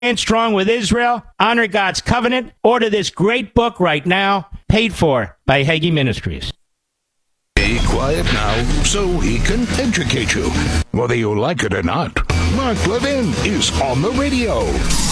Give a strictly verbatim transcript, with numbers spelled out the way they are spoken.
stand strong with Israel, honor God's covenant. Order this great book right now, paid for by Hagee Ministries. Be quiet now so he can educate you. Whether you like it or not, Mark Levin is on the radio.